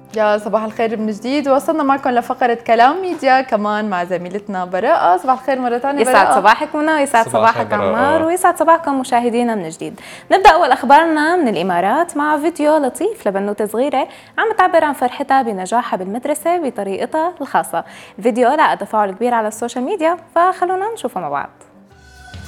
يا صباح الخير من جديد. وصلنا معكم لفقرة كلام ميديا كمان مع زميلتنا براءة. صباح الخير مرة ثانية براءة. يسعد صباحك منى ويسعد صباحك عمار ويسعد صباحكم مشاهدينا من جديد. نبدأ أول أخبارنا من الإمارات مع فيديو لطيف لبنوتة صغيرة عم تعبر عن فرحتها بنجاحها بالمدرسة بطريقتها الخاصة. الفيديو لقى تفاعل كبير على السوشيال ميديا، فخلونا نشوفه مع بعض.